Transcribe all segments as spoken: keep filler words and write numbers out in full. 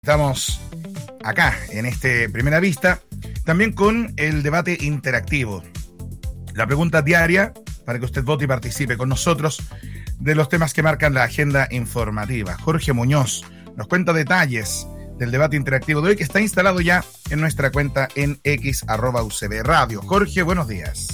Estamos acá en este Primera Vista, también con el debate interactivo. La pregunta diaria para que usted vote y participe con nosotros de los temas que marcan la agenda informativa. Jorge Muñoz nos cuenta detalles del debate interactivo de hoy, que está instalado ya en nuestra cuenta en X, arroba U C B Radio. Jorge, buenos días.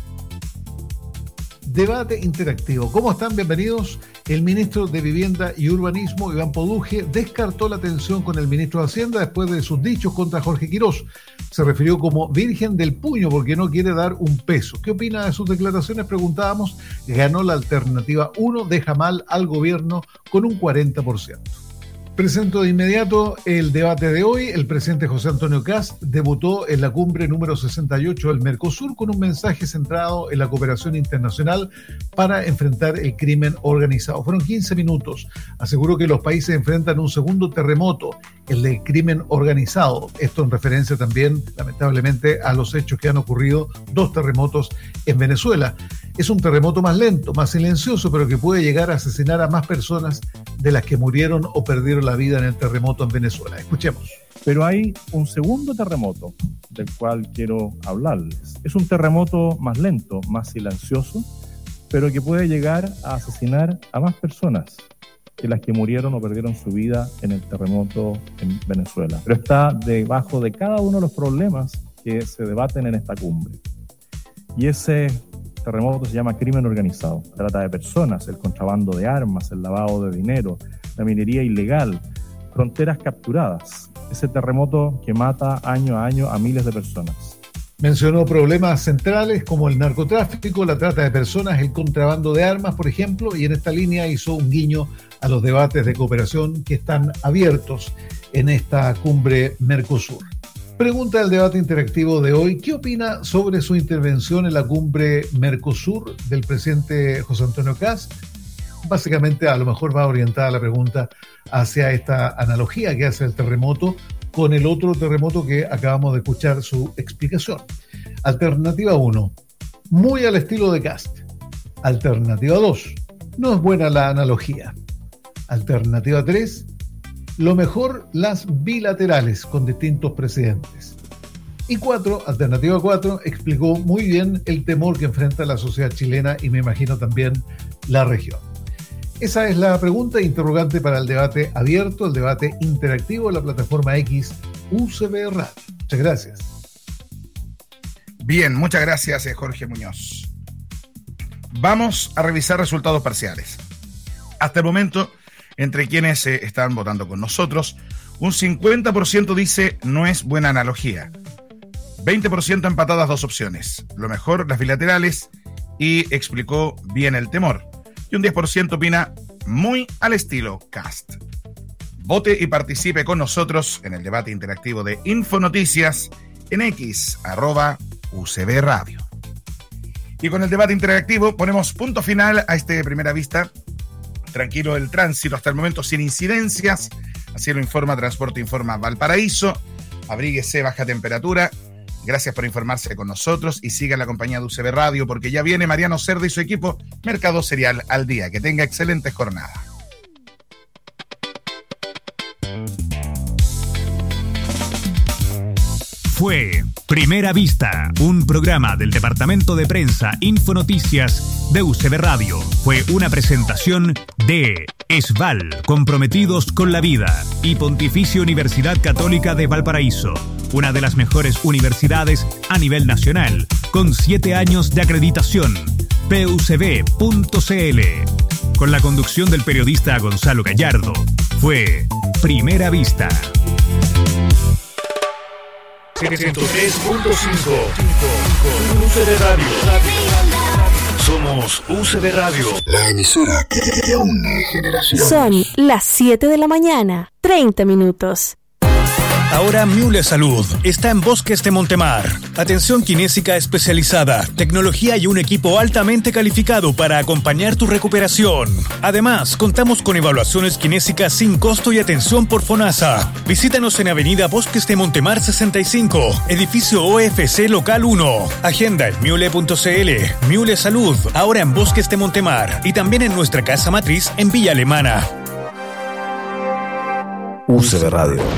Debate interactivo. ¿Cómo están? Bienvenidos. El ministro de Vivienda y Urbanismo, Iván Poduje, descartó la tensión con el ministro de Hacienda después de sus dichos contra Jorge Quirós. Se refirió como virgen del puño porque no quiere dar un peso. ¿Qué opina de sus declaraciones? Preguntábamos. Ganó la alternativa uno, deja mal al gobierno con un cuarenta por ciento. Presento de inmediato el debate de hoy. El presidente José Antonio Kast debutó en la cumbre número sesenta y ocho del Mercosur con un mensaje centrado en la cooperación internacional para enfrentar el crimen organizado. Fueron quince minutos. Aseguró que los países enfrentan un segundo terremoto, el del crimen organizado. Esto en referencia también, lamentablemente, a los hechos que han ocurrido, dos terremotos en Venezuela. Es un terremoto más lento, más silencioso, pero que puede llegar a asesinar a más personas de las que murieron o perdieron la vida en el terremoto en Venezuela. Escuchemos. Pero hay un segundo terremoto del cual quiero hablarles. Es un terremoto más lento, más silencioso, pero que puede llegar a asesinar a más personas que las que murieron o perdieron su vida en el terremoto en Venezuela. Pero está debajo de cada uno de los problemas que se debaten en esta cumbre. Y ese terremoto se llama crimen organizado. Trata de personas, el contrabando de armas, el lavado de dinero, la minería ilegal, fronteras capturadas. Ese terremoto que mata año a año a miles de personas. Mencionó problemas centrales como el narcotráfico, la trata de personas, el contrabando de armas, por ejemplo, y en esta línea hizo un guiño a los debates de cooperación que están abiertos en esta cumbre Mercosur. Pregunta del debate interactivo de hoy: ¿qué opina sobre su intervención en la cumbre Mercosur del presidente José Antonio Kast? Básicamente, a lo mejor va orientada la pregunta hacia esta analogía que hace el terremoto con el otro terremoto que acabamos de escuchar su explicación. Alternativa uno, muy al estilo de Kast. Alternativa dos, no es buena la analogía. Alternativa tres, lo mejor las bilaterales con distintos presidentes. Y cuatro, alternativa cuatro, explicó muy bien el temor que enfrenta la sociedad chilena y me imagino también la región. Esa es la pregunta interrogante para el debate abierto, el debate interactivo en la plataforma X U C B Radio. Muchas gracias. Bien, muchas gracias, Jorge Muñoz. Vamos a revisar resultados parciales. Hasta el momento, entre quienes eh, están votando con nosotros, un cincuenta por ciento dice no es buena analogía. veinte por ciento empatadas dos opciones. Lo mejor, las bilaterales, y explicó bien el temor. Y un diez por ciento opina muy al estilo Kast. Vote y participe con nosotros en el debate interactivo de Infonoticias en X, arroba U C B Radio. Y con el debate interactivo ponemos punto final a este Primera Vista. Tranquilo el tránsito hasta el momento, sin incidencias. Así lo informa Transporte Informa Valparaíso. Abríguese, baja temperatura. Gracias por informarse con nosotros y siga la compañía de U C B Radio porque ya viene Mariano Cerda y su equipo Mercado Cereal al Día. Que tenga excelente jornada. Fue Primera Vista, un programa del Departamento de Prensa Infonoticias de U C B Radio. Fue una presentación de ESVAL, comprometidos con la vida, y Pontificia Universidad Católica de Valparaíso, una de las mejores universidades a nivel nacional, con siete años de acreditación. P U C B punto C L. Con la conducción del periodista Gonzalo Gallardo. Fue Primera Vista. ciento tres punto cinco U C B Radio. Somos U C B Radio, la emisora que une generaciones. Son las siete de la mañana, treinta minutos. Ahora Miule Salud está en Bosques de Montemar. Atención kinésica especializada, tecnología y un equipo altamente calificado para acompañar tu recuperación. Además, contamos con evaluaciones kinésicas sin costo y atención por FONASA. Visítanos en Avenida Bosques de Montemar sesenta y cinco, edificio O F C Local uno. Agenda en miule punto c l. Miule Salud, ahora en Bosques de Montemar y también en nuestra casa matriz en Villa Alemana. U C B Radio.